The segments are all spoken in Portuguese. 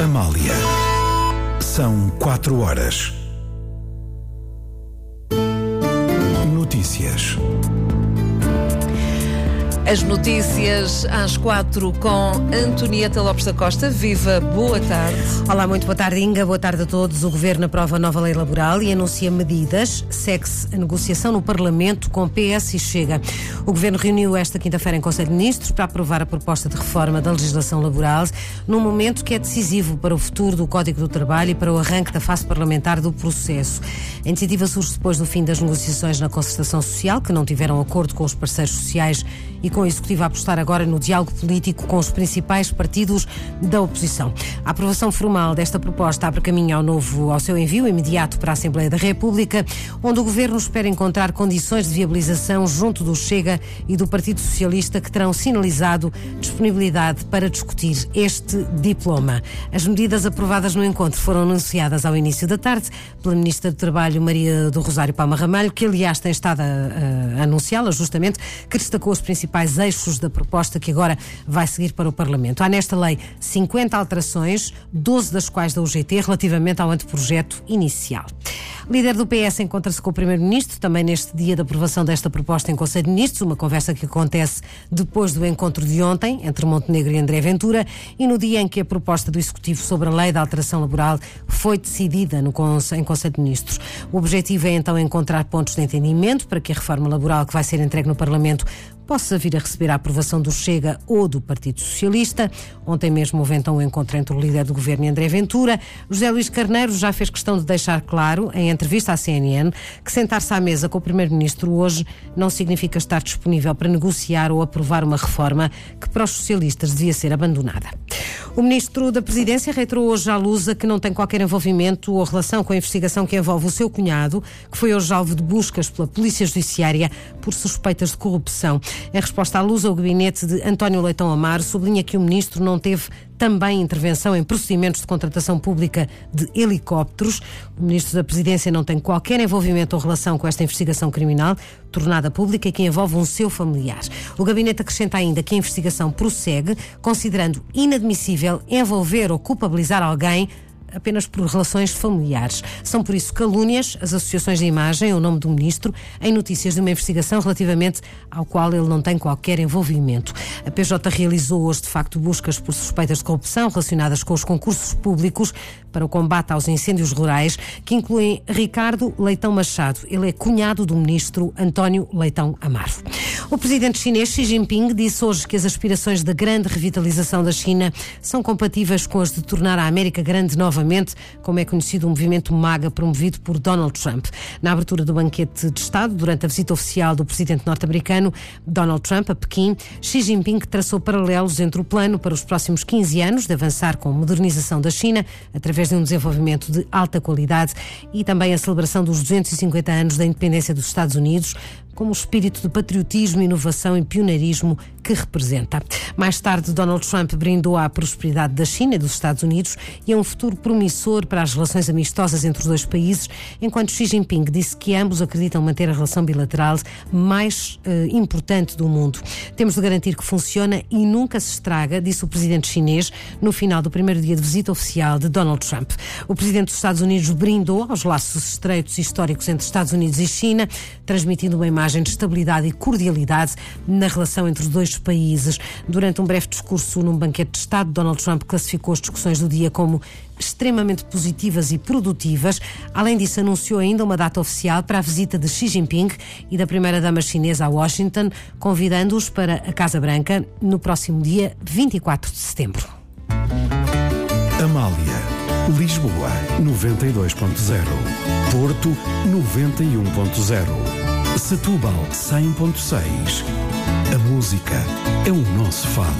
Amália. São 4 horas. Notícias. As notícias às 4 com Antonieta Lopes da Costa. Viva, boa tarde. Olá, muito boa tarde, Inga. Boa tarde a todos. O Governo aprova a nova lei laboral e anuncia medidas. Segue-se a negociação no Parlamento com PS e Chega. O Governo reuniu esta quinta-feira em Conselho de Ministros para aprovar a proposta de reforma da legislação laboral num momento que é decisivo para o futuro do Código do Trabalho e para o arranque da fase parlamentar do processo. A iniciativa surge depois do fim das negociações na concertação social, que não tiveram acordo com os parceiros sociais e com o Executivo a apostar agora no diálogo político com os principais partidos da oposição. A aprovação formal desta proposta abre caminho ao seu envio imediato para a Assembleia da República, onde o Governo espera encontrar condições de viabilização junto do Chega e do Partido Socialista, que terão sinalizado disponibilidade para discutir este diploma. As medidas aprovadas no encontro foram anunciadas ao início da tarde pela Ministra do Trabalho, Maria do Rosário Palma Ramalho, que aliás tem estado a anunciá-las justamente, que destacou os principais eixos da proposta que agora vai seguir para o Parlamento. Há nesta lei 50 alterações, 12 das quais da UGT, relativamente ao anteprojeto inicial. O líder do PS encontra-se com o Primeiro-Ministro, também neste dia da aprovação desta proposta em Conselho de Ministros, uma conversa que acontece depois do encontro de ontem entre Montenegro e André Ventura e no dia em que a proposta do Executivo sobre a lei da alteração laboral foi decidida em Conselho de Ministros. O objetivo é então encontrar pontos de entendimento para que a reforma laboral que vai ser entregue no Parlamento possa vir a receber a aprovação do Chega ou do Partido Socialista. Ontem mesmo houve então um encontro entre o líder do Governo e André Ventura. José Luís Carneiro já fez questão de deixar claro, em entrevista à CNN, que sentar-se à mesa com o Primeiro-Ministro hoje não significa estar disponível para negociar ou aprovar uma reforma que para os socialistas devia ser abandonada. O Ministro da Presidência reiterou hoje à Lusa que não tem qualquer envolvimento ou relação com a investigação que envolve o seu cunhado, que foi hoje alvo de buscas pela Polícia Judiciária por suspeitas de corrupção. Em resposta à Lusa, o gabinete de António Leitão Amaro sublinha que o Ministro não teve também intervenção em procedimentos de contratação pública de helicópteros. O Ministro da Presidência não tem qualquer envolvimento ou relação com esta investigação criminal, tornada pública e que envolve um seu familiar. O gabinete acrescenta ainda que a investigação prossegue, considerando inadmissível envolver ou culpabilizar alguém apenas por relações familiares. São por isso calúnias as associações de imagem, o nome do Ministro, em notícias de uma investigação relativamente ao qual ele não tem qualquer envolvimento. A PJ realizou hoje, de facto, buscas por suspeitas de corrupção relacionadas com os concursos públicos para o combate aos incêndios rurais, que incluem Ricardo Leitão Machado. Ele é cunhado do Ministro António Leitão Amaro. O presidente chinês Xi Jinping disse hoje que as aspirações da grande revitalização da China são compatíveis com as de tornar a América grande novamente, como é conhecido o movimento MAGA promovido por Donald Trump. Na abertura do banquete de Estado, durante a visita oficial do presidente norte-americano Donald Trump a Pequim, Xi Jinping traçou paralelos entre o plano para os próximos 15 anos de avançar com a modernização da China, através de um desenvolvimento de alta qualidade, e também a celebração dos 250 anos da independência dos Estados Unidos, como o espírito de patriotismo, inovação e pioneirismo que representa. Mais tarde, Donald Trump brindou à prosperidade da China e dos Estados Unidos e a um futuro promissor para as relações amistosas entre os dois países, enquanto Xi Jinping disse que ambos acreditam manter a relação bilateral mais importante do mundo. Temos de garantir que funciona e nunca se estraga, disse o presidente chinês no final do primeiro dia de visita oficial de Donald Trump. O presidente dos Estados Unidos brindou aos laços estreitos e históricos entre Estados Unidos e China, transmitindo uma imagem de estabilidade e cordialidade na relação entre os dois países. Durante um breve discurso num banquete de Estado, Donald Trump classificou as discussões do dia como extremamente positivas e produtivas. Além disso, anunciou ainda uma data oficial para a visita de Xi Jinping e da primeira-dama chinesa a Washington, convidando-os para a Casa Branca no próximo dia 24 de setembro. Amália. Lisboa 92.0. Porto 91.0. Setúbal 100.6. A música é o nosso fado.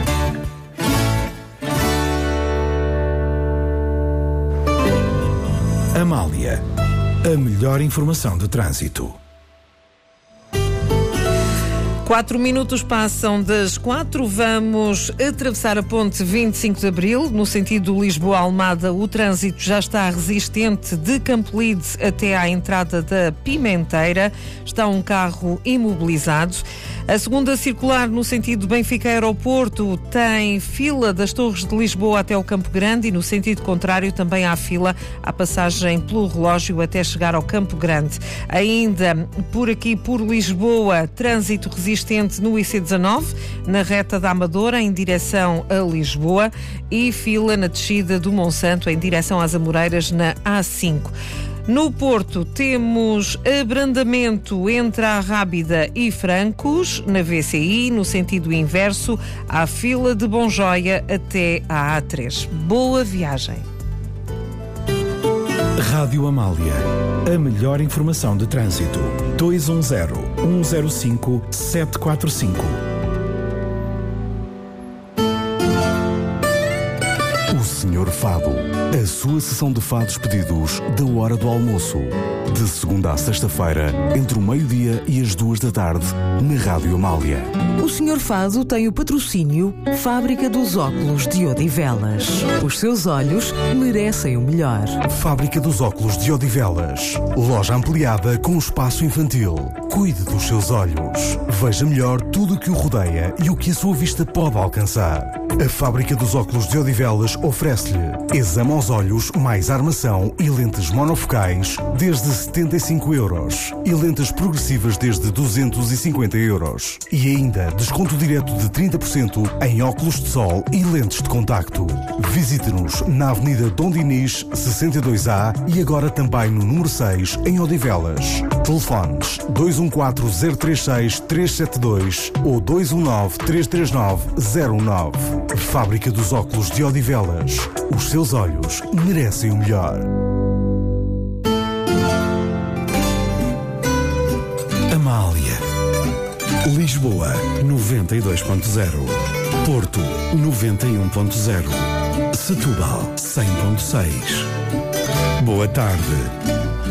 Amália, a melhor informação de trânsito. 4 minutos passam das 4. Vamos atravessar a ponte 25 de Abril. No sentido Lisboa-Almada, o trânsito já está resistente de Campolide até à entrada da Pimenteira. Está um carro imobilizado. A segunda circular no sentido Benfica-Aeroporto tem fila das Torres de Lisboa até o Campo Grande e no sentido contrário também há fila à passagem pelo relógio até chegar ao Campo Grande. Ainda por aqui, por Lisboa, trânsito resistente no IC19, na reta da Amadora em direção a Lisboa e fila na descida do Monsanto em direção às Amoreiras na A5. No Porto temos abrandamento entre a Rábida e Francos, na VCI, no sentido inverso, à fila de Bonjoia até à A3. Boa viagem. Rádio Amália. A melhor informação de trânsito. 210-105-745. O Senhor Fado. A sua sessão de fados pedidos da hora do almoço. De segunda a sexta-feira, entre o meio-dia e as 2 da tarde, na Rádio Amália. O Senhor Fado tem o patrocínio Fábrica dos Óculos de Odivelas. Os seus olhos merecem o melhor. Fábrica dos Óculos de Odivelas. Loja ampliada com espaço infantil. Cuide dos seus olhos. Veja melhor tudo o que o rodeia e o que a sua vista pode alcançar. A Fábrica dos Óculos de Odivelas oferece-lhe exame aos olhos mais armação e lentes monofocais desde 75 euros e lentes progressivas desde 250 euros. E ainda desconto direto de 30% em óculos de sol e lentes de contacto. Visite-nos na Avenida Dom Dinis, 62A e agora também no número 6 em Odivelas. Telefones 214-036-372 ou 219-339-09. Fábrica dos Óculos de Odivelas. Os seus olhos merecem o melhor. Amália. Lisboa 92.0. Porto 91.0. Setúbal 100.6. Boa tarde.